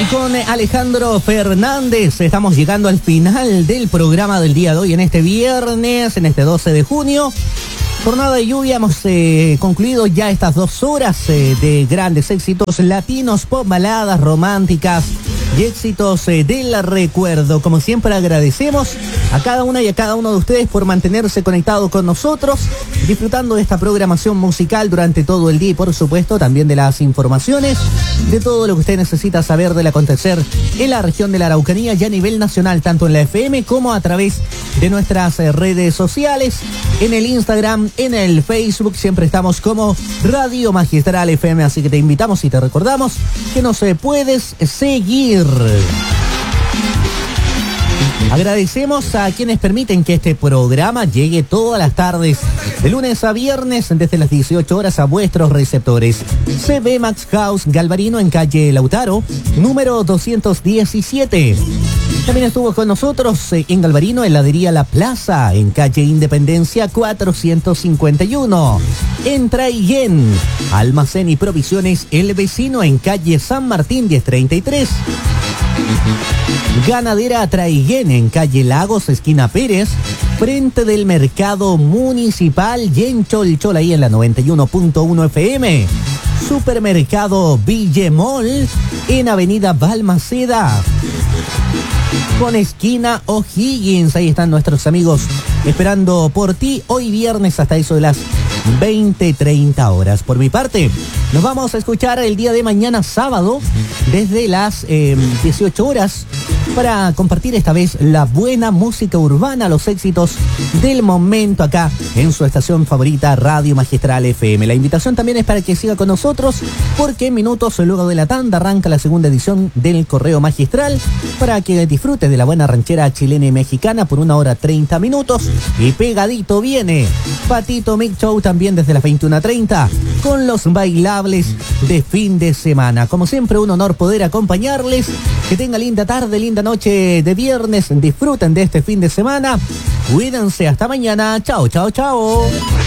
con Alejandro Fernández. Estamos llegando al final del programa del día de hoy, en este viernes, en este 12 de junio. Jornada de lluvia, hemos concluido ya estas 2 horas de grandes éxitos latinos, pop, baladas románticas y éxitos del recuerdo. Como siempre, agradecemos a cada una y a cada uno de ustedes por mantenerse conectado con nosotros, disfrutando de esta programación musical durante todo el día y, por supuesto, también de las informaciones, de todo lo que usted necesita saber del acontecer en la región de la Araucanía y a nivel nacional, tanto en la FM como a través de nuestras redes sociales, en el Instagram, en el Facebook. Siempre estamos como Radio Magistral FM, así que te invitamos y te recordamos que nos puedes seguir. Agradecemos a quienes permiten que este programa llegue todas las tardes, de lunes a viernes, desde las 18 horas a vuestros receptores. CB Max House Galvarino en calle Lautaro, número 217. También estuvo con nosotros en Galvarino, heladería La Plaza, en calle Independencia 451. En Traiguén, almacén y provisiones El Vecino, en calle San Martín 1033. Ganadera Traiguén, en calle Lagos, esquina Pérez, frente del mercado municipal, y en Cholchol, ahí en la 91.1 FM. Supermercado Villemol, en avenida Balmaceda, con esquina O'Higgins. Ahí están nuestros amigos esperando por ti hoy viernes hasta eso de las 20:30 horas. Por mi parte, nos vamos a escuchar el día de mañana sábado desde las 18 horas para compartir esta vez la buena música urbana, los éxitos del momento acá en su estación favorita, Radio Magistral FM. La invitación también es para que siga con nosotros, porque en minutos luego de la tanda arranca la segunda edición del Correo Magistral, para que disfrute de la buena ranchera chilena y mexicana por 1 hora 30 minutos. Y pegadito viene Patito Mix Show también desde las 21:30 con los bailables de fin de semana. Como siempre, un honor poder acompañarles. Que tenga linda tarde, linda noche de viernes. Disfruten de este fin de semana. Cuídense, hasta mañana. Chao, chao, chao.